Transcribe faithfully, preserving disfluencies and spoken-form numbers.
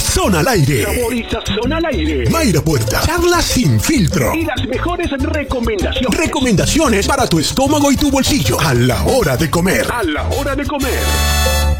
Sazón al aire. Sabor y sazón al aire. Mayra Puerta. Charla sin filtro. Y las mejores recomendaciones. Recomendaciones para tu estómago y tu bolsillo. A la hora de comer. A la hora de comer.